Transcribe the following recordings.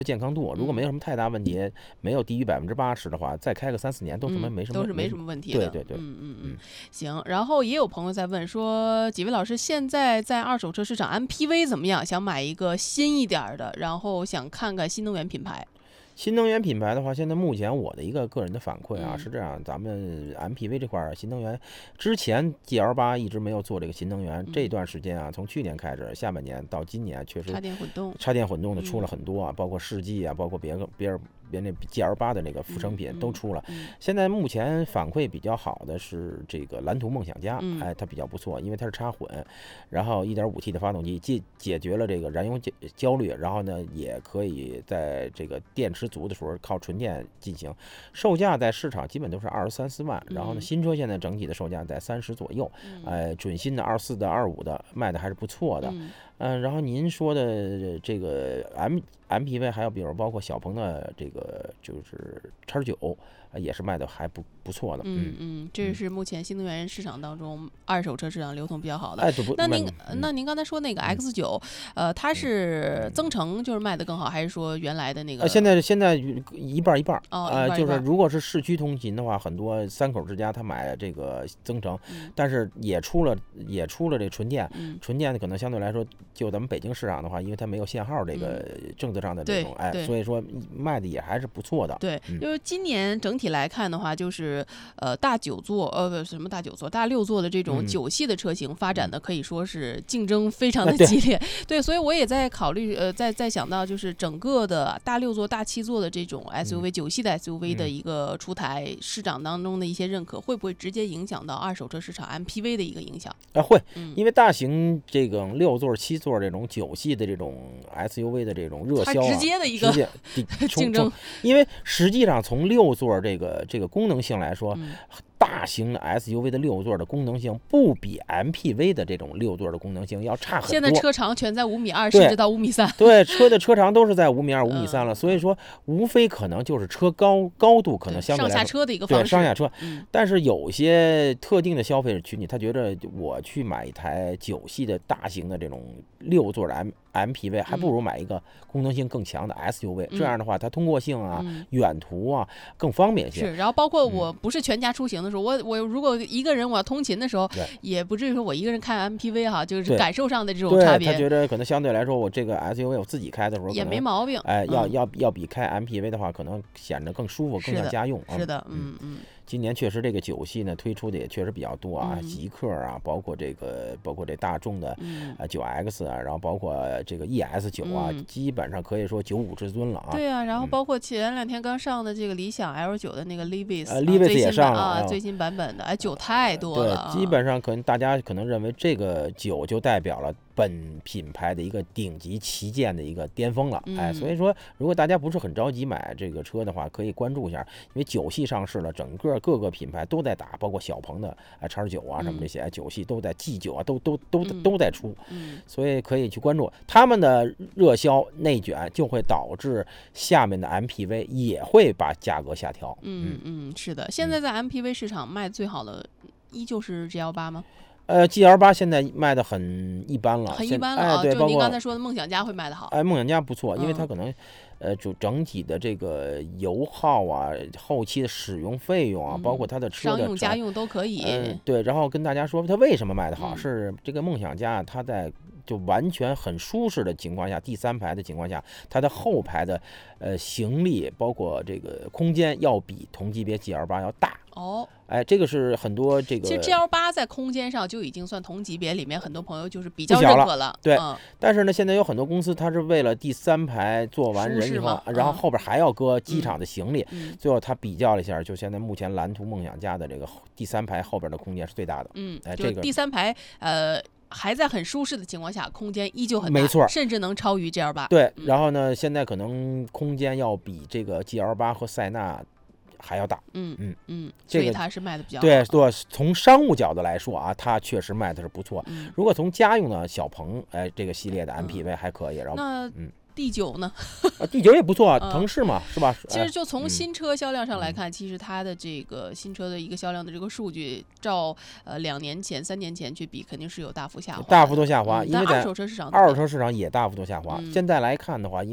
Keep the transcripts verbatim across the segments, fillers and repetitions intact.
健康度，如果没有什么太大问题，没有低于百分之八十的话，再开个三四年都是没没什么、 嗯、都是没什么问题的。 对对对， 嗯嗯嗯，行。然后也有朋友在问说，几位老师现在在二手车市场 M P V 怎么样？想买一个新一点的，然后想看看新能源品牌。 新能源品牌的话，现在目前我的一个个人的反馈啊、 嗯、 是这样，咱们 M P V 这块新能源，之前 G L 八一直没有做这个新能源， 嗯、 这段时间啊，从去年开始，下半年到今年，确实插电混动， 插电混动的出了很多啊，嗯、包括世纪啊，包括别个别人。别那 G L 八的那个副成品都出了， 嗯嗯嗯、 现在目前反馈比较好的是这个蓝图梦想家， 嗯、 哎，它比较不错，因为它是插混，然后 一点五 T 的发动机解解决了这个燃油焦虑，然后呢也可以在这个电池足的时候靠纯电进行，售价在市场基本都是二十三四万，然后呢新车现在整体的售价在三十左右， 嗯、 呃准新的二四的二五的卖的还是不错的，嗯、呃，然后您说的这个 M M P V 还有比如包括小鹏的这个就是叉九，也是卖的还不不错的。 嗯嗯，这是目前新能源市场当中二手车市场流通比较好的。 哎， 那您、 嗯、 那您刚才说那个 X 九，嗯、呃，它是增程就是卖的更好，还是说原来的那个？ 呃，现在现在一半一半。 哦， 呃， 一半一半就是如果是市区通勤的话，很多三口之家他买这个增程， 嗯、 但是也出了也出了这纯电， 嗯、 纯电的可能相对来说，就咱们北京市场的话，因为它没有限号这个政策上的这种， 嗯、 哎，所以说卖的也还是不错的。 对， 嗯、 就是今年整体来看的话，就是呃大九座呃不什么大九座大六座的这种九系的车型发展的可以说是竞争非常的激烈。嗯、对, 对，所以我也在考虑呃在在想到就是整个的大六座大七座的这种 S U V、嗯、九系的 S U V 的一个出台，嗯、市场当中的一些认可，会不会直接影响到二手车市场 M P V 的一个影响？ 啊，会， 嗯、 因为大型这个六座七座这种九系的这种 S U V 的这种热销、啊， 直接的一个竞争。 因为实际上从六座这个这个功能性来说， 嗯、 大型的 S U V 的六座的功能性不比 M P V 的这种六座的功能性要差很多。 现在车长全在五米二，甚至到五米三。 对，车的车长都是在五米二、五米三了，嗯、所以说无非可能就是车高高度可能相对来说上下车的一个方式。 对，上下车。 嗯、 但是有些特定的消费者群体，他觉得我去买一台九系的大型的这种六座的 M M P V， 还不如买一个功能性更强的 S U V，嗯、这样的话，它通过性啊、嗯、远途啊更方便一些。 是，然后包括我不是全家出行的时候，嗯、我我如果一个人我要通勤的时候，也不至于说我一个人开 M P V 哈，就是感受上的这种差别。 他觉得可能相对来说，我这个 S U V 我自己开的时候也没毛病。 哎，要嗯、 要要比开 M P V 的话，可能显得更舒服，更像家用。 是的，嗯嗯。 今年确实这个九系呢推出的也确实比较多啊， 嗯、 极客啊，包括这个包括这大众的啊九 X 啊，然后包括这个 E S 九啊， 嗯、 基本上可以说九五至尊了啊。 对啊，然后包括前两天刚上的这个理想 L 九的那个 Levis， 呃 ，Levis 也上了啊，最新版本的，哎，九太多了、啊。 对，基本上可能大家可能认为这个九就代表了本品牌的一个顶级旗舰的一个巅峰了， 嗯、 哎，所以说如果大家不是很着急买这个车的话，可以关注一下，因为九系上市了，整个各个品牌都在打，包括小鹏的哎叉九啊什么这些，九、嗯、系都在 G 九啊都都都都在出， 嗯， 所以可以去关注他们的热销内卷，就会导致下面的 M P V 也会把价格下调。 嗯嗯，是的，现在在 M P V 市场卖最好的依旧是 G L 八吗？ 呃 ，G L 八现在卖的很一般了， 很一般了啊。哎、对， 就您刚才说的梦想家会卖的好。 哎，梦想家不错，因为它嗯、 可能，呃，就整体的这个油耗啊，后期的使用费用啊， 嗯、 包括它的车的商用家用都可以。 嗯、对，然后跟大家说它为什么卖的好， 嗯、 是这个梦想家它在就完全很舒适的情况下，第三排的情况下，它的后排的呃行李包括这个空间要比同级别 G L 八要大。 哦， 哎，这个是很多这个。 其实 G L 八在空间上就已经算同级别里面，很多朋友就是比较认可了。 对、 嗯， 但是呢，现在有很多公司，它是为了第三排坐完人以后， 嗯、 然后后边还要搁机场的行李， 嗯、 最后他比较了一下，就现在目前蓝图梦想家的这个第三排后边的空间是最大的。 嗯， 哎，这个第三排呃。还在很舒适的情况下，空间依旧很大， 没错， 甚至能超于 G L 八。 对，然后呢，现在可能空间要比这个 G L 八和塞纳还要大。 嗯嗯嗯， 这个所以它是卖的比较好。 对对，从商务角度来说啊，它确实卖的是不错。 嗯、 如果从家用呢，小鹏哎这个系列的 M P V 还可以。然后那嗯。 第九呢？ 啊，第九也不错啊，腾势嘛，是吧？ 其实就从新车销量上来看， 嗯、 其实它的这个新车的一个销量的这个数据，照呃两年前、三年前去比，肯定是有大幅下滑， 大幅度下滑。 嗯、 因为二手车市场， 二手车市场也大幅度下滑。 嗯、 现在来看的话，因为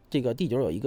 这个 D 九有一个